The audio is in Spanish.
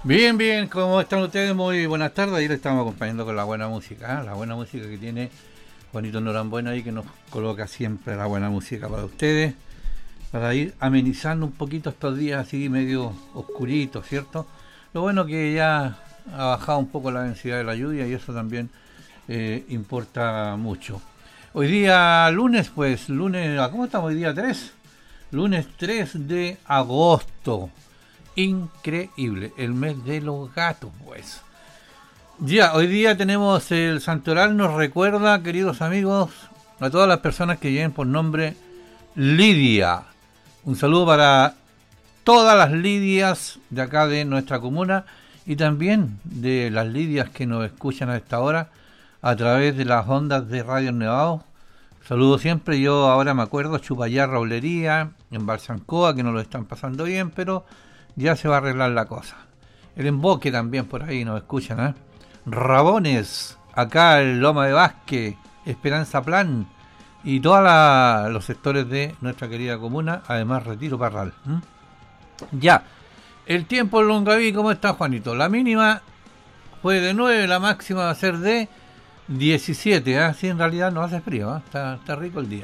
Bien, bien, ¿cómo están ustedes? Muy buenas tardes. Ayer estamos acompañando con la buena música, la buena música que tiene Juanito Norambuena ahí, que nos coloca siempre la buena música para ustedes, para ir amenizando un poquito estos días así medio oscuritos, ¿cierto? Lo bueno que ya ha bajado un poco la densidad de la lluvia y eso también importa mucho. Hoy día lunes, pues lunes, ¿cómo estamos hoy día 3? Lunes 3 de agosto. Increíble, el mes de los gatos, pues. Ya, hoy día tenemos el santoral, nos recuerda, queridos amigos, a todas las personas que lleven por nombre Lidia. Un saludo para todas las Lidias de acá de nuestra comuna y también de las Lidias que nos escuchan a esta hora a través de las ondas de Radio Nevado. Saludo siempre, yo ahora me acuerdo, Chupayá, Raulería, en Balsancoa, que no lo están pasando bien, pero ya se va a arreglar la cosa. El Emboque también por ahí nos escuchan, ¿eh? Rabones, acá el Loma de Vázquez, Esperanza Plan y todos los sectores de nuestra querida comuna, además Retiro Parral. Ya, el tiempo en Longaví, ¿cómo está, Juanito? La mínima fue de 9, la máxima va a ser de 17, ¿eh? Sí, en realidad no hace frío, ¿eh? Está rico el día.